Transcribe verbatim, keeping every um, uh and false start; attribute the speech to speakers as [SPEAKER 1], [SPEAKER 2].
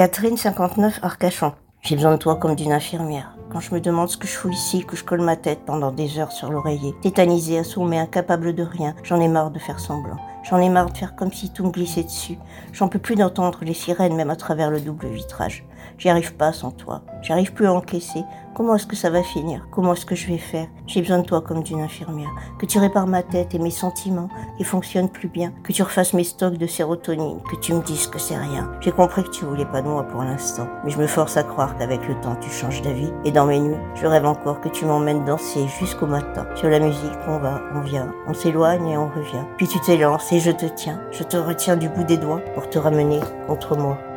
[SPEAKER 1] Catherine, cinquante-neuf, Arcachon. J'ai besoin de toi comme d'une infirmière. Quand je me demande ce que je fous ici, que je colle ma tête pendant des heures sur l'oreiller, tétanisée, assommée, incapable de rien, j'en ai marre de faire semblant. J'en ai marre de faire comme si tout me glissait dessus. J'en peux plus d'entendre les sirènes, même à travers le double vitrage. J'y arrive pas sans toi. J'arrive plus à encaisser. Comment est-ce que ça va finir? Comment est-ce que je vais faire? J'ai besoin de toi comme d'une infirmière. Que tu répares ma tête et mes sentiments qui fonctionnent plus bien. Que tu refasses mes stocks de sérotonine. Que tu me dises que c'est rien. J'ai compris que tu voulais pas de moi pour l'instant. Mais je me force à croire qu'avec le temps tu changes d'avis. Et dans mes nuits, je rêve encore que tu m'emmènes danser jusqu'au matin. Sur la musique, on va, on vient. On s'éloigne et on revient. Puis tu t'élances et je te tiens. Je te retiens du bout des doigts pour te ramener contre moi.